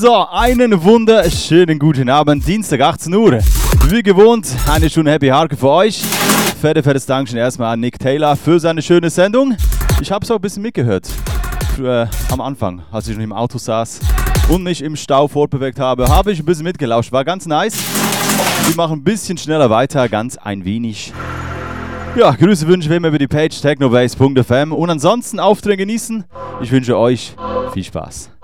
So, einen wunderschönen guten Abend, Dienstag 18 Uhr. Wie gewohnt, eine Stunde Happy Hardcore für euch. Fettes Dankeschön erstmal an Nick Taylor für seine schöne Sendung. Ich habe es auch ein bisschen mitgehört. Am Anfang, als ich noch im Auto saß und mich im Stau fortbewegt habe, habe ich ein bisschen mitgelauscht. War ganz nice. Wir machen ein bisschen schneller weiter, ganz ein wenig. Ja, Grüße wünsche ich immer über die Page technobase.fm und ansonsten Aufträge genießen. Ich wünsche euch viel Spaß.